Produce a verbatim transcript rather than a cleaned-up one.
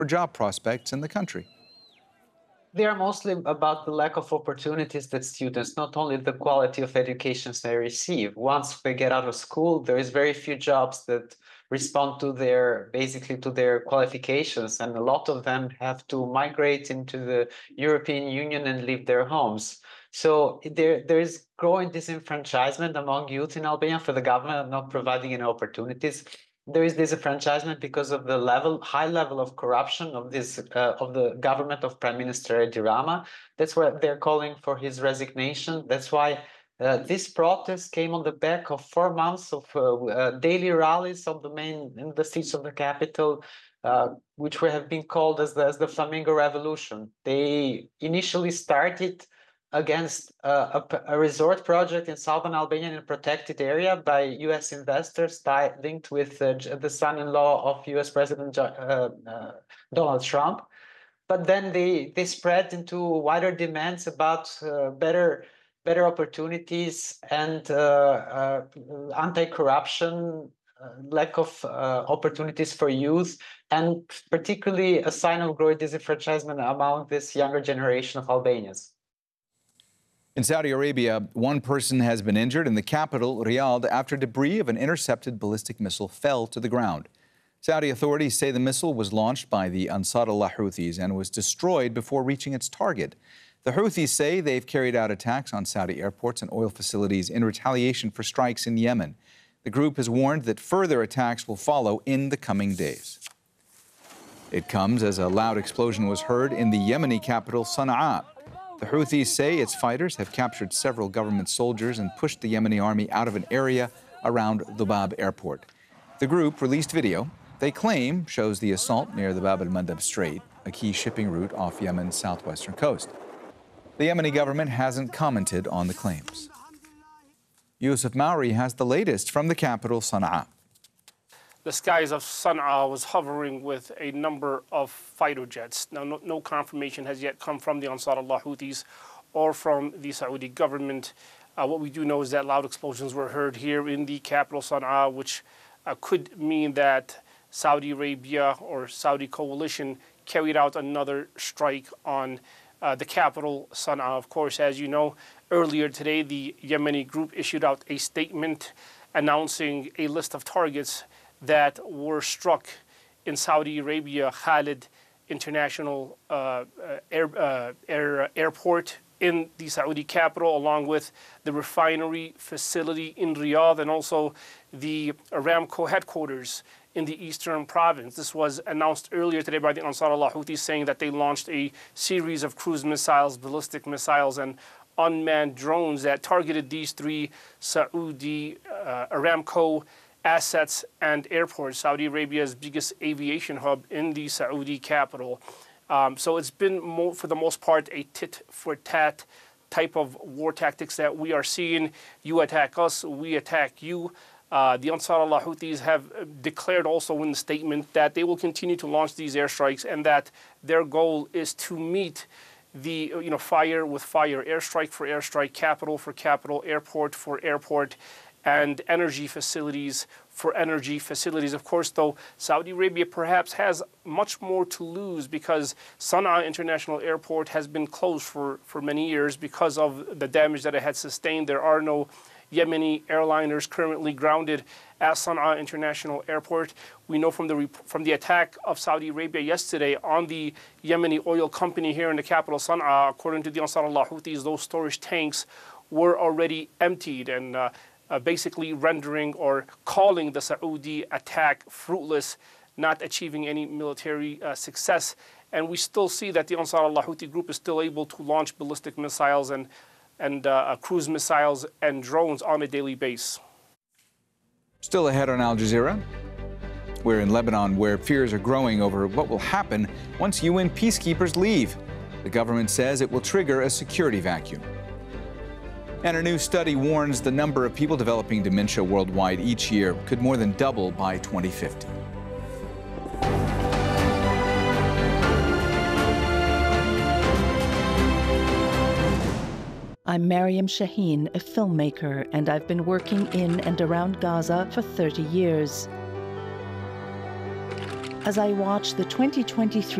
for job prospects in the country. They are mostly about the lack of opportunities that students, not only the quality of education they receive. Once they get out of school, there is very few jobs that respond to their, basically to their qualifications. And a lot of them have to migrate into the European Union and leave their homes. So there, there is growing disenfranchisement among youth in Albania for the government not providing any opportunities. There is disenfranchisement because of the level, high level of corruption of this uh, of the government of Prime Minister Edi Rama. That's why they're calling for his resignation. That's why uh, this protest came on the back of four months of uh, uh, daily rallies on the main in the streets of the capital, uh, which have been called as the, as the Flamingo Revolution. They initially started against uh, a, a resort project in southern Albania in a protected area by U S investors tied, linked with uh, the son-in-law of U S President uh, uh, Donald Trump. But then they, they spread into wider demands about uh, better, better opportunities and uh, uh, anti-corruption, uh, lack of uh, opportunities for youth, and particularly a sign of growing disenfranchisement among this younger generation of Albanians. In Saudi Arabia, one person has been injured in the capital, Riyadh, after debris of an intercepted ballistic missile fell to the ground. Saudi authorities say the missile was launched by the Ansarullah Houthis and was destroyed before reaching its target. The Houthis say they've carried out attacks on Saudi airports and oil facilities in retaliation for strikes in Yemen. The group has warned that further attacks will follow in the coming days. It comes as a loud explosion was heard in the Yemeni capital, Sana'a. The Houthis say its fighters have captured several government soldiers and pushed the Yemeni army out of an area around the Bab airport. The group released video they claim shows the assault near the Bab al-Mandab Strait, a key shipping route off Yemen's southwestern coast. The Yemeni government hasn't commented on the claims. Yusuf Mauri has the latest from the capital, Sana'a. The skies of Sana'a was hovering with a number of fighter jets. Now, no, no confirmation has yet come from the Ansarullah Houthis or from the Saudi government. Uh, what we do know is that loud explosions were heard here in the capital, Sana'a, which uh, could mean that Saudi Arabia or Saudi coalition carried out another strike on uh, the capital, Sana'a. Of course, as you know, earlier today, the Yemeni group issued out a statement announcing a list of targets that were struck in Saudi Arabia, Khalid International uh, air, uh, air, Airport in the Saudi capital, along with the refinery facility in Riyadh and also the Aramco headquarters in the eastern province. This was announced earlier today by the Ansarullah Houthis, saying that they launched a series of cruise missiles, ballistic missiles, and unmanned drones that targeted these three Saudi uh, Aramco assets and airports, Saudi Arabia's biggest aviation hub in the Saudi capital. Um, so it's been, more, for the most part, a tit-for-tat type of war tactics that we are seeing. You attack us, we attack you. Uh, the Ansarullah Houthis have declared also in the statement that they will continue to launch these airstrikes and that their goal is to meet the you know fire with fire, airstrike for airstrike, capital for capital, airport for airport, and energy facilities for energy facilities. Of course, though, Saudi Arabia perhaps has much more to lose because Sana'a International Airport has been closed for, for many years because of the damage that it had sustained. There are no Yemeni airliners currently grounded at Sana'a International Airport. We know from the from the attack of Saudi Arabia yesterday on the Yemeni oil company here in the capital, Sana'a, according to the Ansarullah Houthis, those storage tanks were already emptied and uh, uh, basically rendering or calling the Saudi attack fruitless, not achieving any military uh, success. And we still see that the Ansarullah Houthi group is still able to launch ballistic missiles and and uh, cruise missiles and drones on a daily basis. Still ahead on Al Jazeera, we're in Lebanon, where fears are growing over what will happen once U N peacekeepers leave. The government says it will trigger a security vacuum. And a new study warns the number of people developing dementia worldwide each year could more than double by twenty fifty. I'm Mariam Shaheen, a filmmaker, and I've been working in and around Gaza for thirty years. as I watch the twenty twenty-three